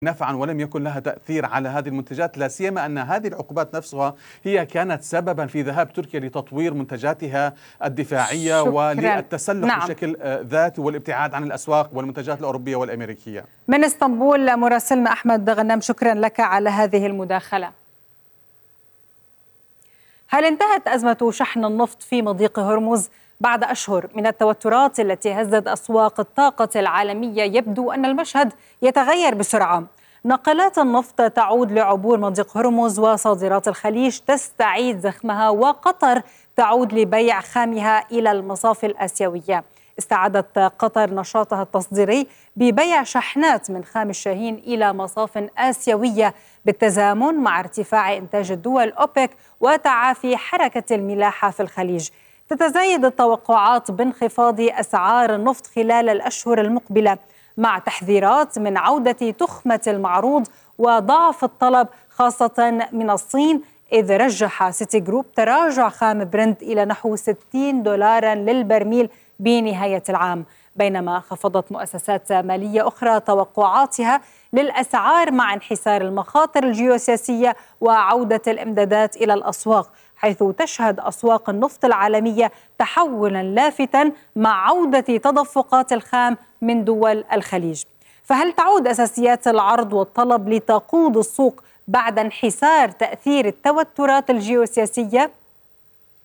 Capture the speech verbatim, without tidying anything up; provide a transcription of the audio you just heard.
نفعا ولم يكن لها تأثير على هذه المنتجات، لا سيما أن هذه العقوبات نفسها هي كانت سببا في ذهاب تركيا لتطوير منتجاتها الدفاعية شكرا. وللتسلح نعم. بشكل ذاتي والابتعاد عن الأسواق والمنتجات الأوروبية والأمريكية. من اسطنبول مراسلنا أحمد غنام، شكرا لك على هذه المداخلة. هل انتهت أزمة شحن النفط في مضيق هرمز بعد أشهر من التوترات التي هزت أسواق الطاقة العالمية؟ يبدو أن المشهد يتغير بسرعة. ناقلات النفط تعود لعبور مضيق هرمز وصادرات الخليج تستعيد زخمها، وقطر تعود لبيع خامها إلى المصافي الآسيوية. استعادت قطر نشاطها التصديري ببيع شحنات من خام الشاهين إلى مصاف آسيوية بالتزامن مع ارتفاع إنتاج الدول أوبك وتعافي حركة الملاحة في الخليج. تتزايد التوقعات بانخفاض أسعار النفط خلال الأشهر المقبلة، مع تحذيرات من عودة تخمة المعروض وضعف الطلب خاصة من الصين، إذ رجح سيتي جروب تراجع خام برنت إلى نحو ستين دولارا للبرميل بنهاية العام، بينما خفضت مؤسسات مالية أخرى توقعاتها للأسعار مع انحسار المخاطر الجيوسياسية وعودة الإمدادات إلى الأسواق، حيث تشهد أسواق النفط العالمية تحولا لافتا مع عودة تدفقات الخام من دول الخليج. فهل تعود أساسيات العرض والطلب لتقود السوق بعد انحسار تأثير التوترات الجيوسياسية؟